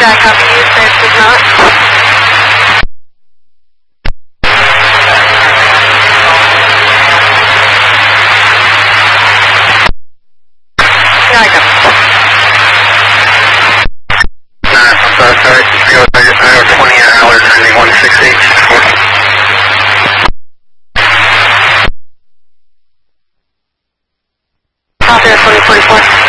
I copy you, said does not. Yeah, I copy. Sorry, I have 20 hours ending 168. Copy, 2044.